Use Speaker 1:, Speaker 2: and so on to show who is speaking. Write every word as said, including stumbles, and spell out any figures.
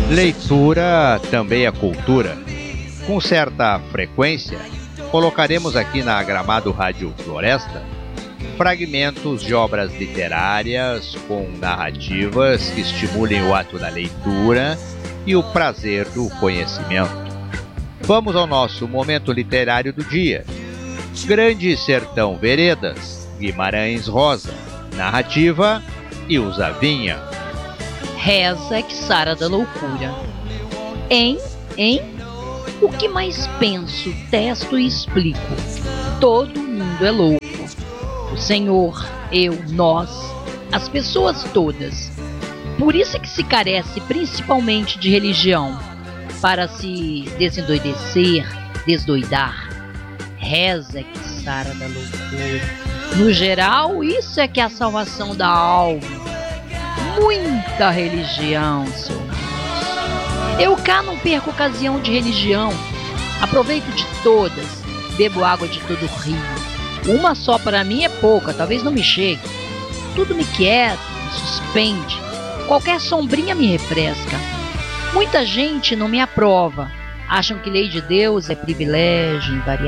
Speaker 1: Leitura também é cultura. Com certa frequência, colocaremos aqui na Gramado Rádio Floresta fragmentos de obras literárias com narrativas que estimulem o ato da leitura e o prazer do conhecimento. Vamos ao nosso momento literário do dia. Grande Sertão Veredas, Guimarães Rosa. Narrativa, Ilza Vinha.
Speaker 2: Reza que sara da loucura. Em, em, o que mais penso, testo e explico. Todo mundo é louco. O Senhor, eu, nós, as pessoas todas. Por isso é que se carece principalmente de religião, para se desendoidecer, desdoidar. Reza que sara da loucura. No geral, isso é que é a salvação da alma. Muita religião, senhor. Eu cá não perco ocasião de religião. Aproveito de todas, bebo água de todo o rio. Uma só para mim é pouca, talvez não me chegue. Tudo me quieta, me suspende. Qualquer sombrinha me refresca. Muita gente não me aprova. Acham que lei de Deus é privilégio invariável.